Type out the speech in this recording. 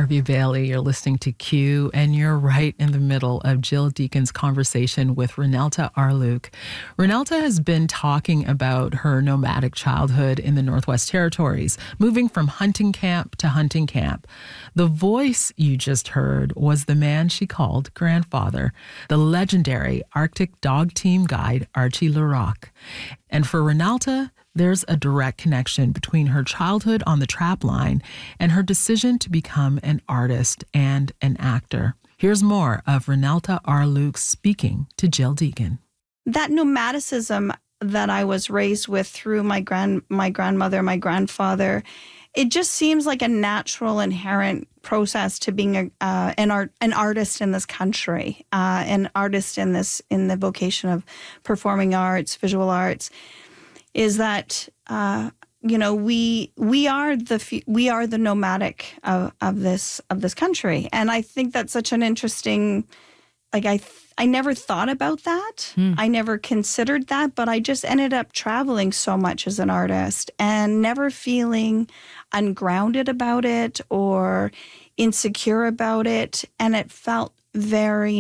Harvey Bailey. You're listening to Q, and you're right in the middle of Jill Deacon's conversation with Renelta Arluke. Renelta has been talking about her nomadic childhood in the Northwest Territories, moving from hunting camp to hunting camp. The voice you just heard was the man she called grandfather, the legendary Arctic dog team guide Archie Larocque. And for Renelta, there's a direct connection between her childhood on the trap line and her decision to become an artist and an actor. Here's more of Renelta Arluke speaking to Jill Deacon. That nomadicism that I was raised with through my grandmother, my grandfather, it just seems like a natural, inherent process to being an artist in this country, an artist in the vocation of performing arts, visual arts. Is that we are the nomadic of this country, and I think that's such an interesting. I never thought about that. I never considered that, but I just ended up traveling so much as an artist and never feeling ungrounded about it or insecure about it, and it felt very